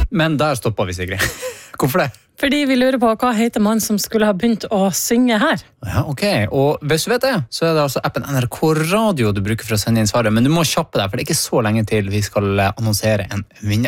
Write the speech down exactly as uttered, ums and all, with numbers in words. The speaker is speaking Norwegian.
Men der stopper vi, Sigrid. Hvorfor det? Fordi vi lurer på hva heter man som skulle ha begynt å synge her. Ja, ok. Og hvis du vet det, så er det altså appen N R K Radio du bruker for å sende inn svaret. Men du må kjappe deg, for det er ikke så lenge til vi skal annonsere en vinner.